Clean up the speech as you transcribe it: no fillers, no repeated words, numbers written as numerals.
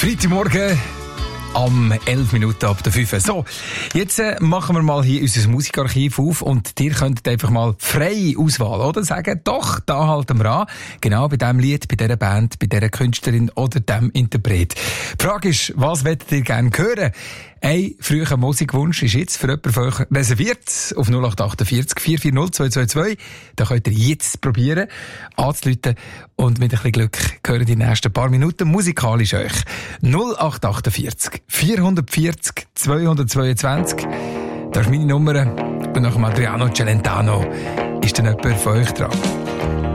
Freitagmorgen am 11 Minuten ab der 5. So, jetzt machen wir mal hier unser Musikarchiv auf und ihr könntet einfach mal freie Auswahl, oder? Sagen, doch, da halten wir an. Genau bei diesem Lied, bei dieser Band, bei dieser Künstlerin oder dem Interpret. Die Frage ist, was wollt ihr gerne hören? Ein früher Musikwunsch ist jetzt für jemanden von euch reserviert auf 0848 440 222. Da könnt ihr jetzt probieren, anzurufen und mit ein bisschen Glück hören die nächsten paar Minuten musikalisch euch. 0848 440 222. Das ist meine Nummer. Und nach Adriano Celentano ist dann jemand von euch dran.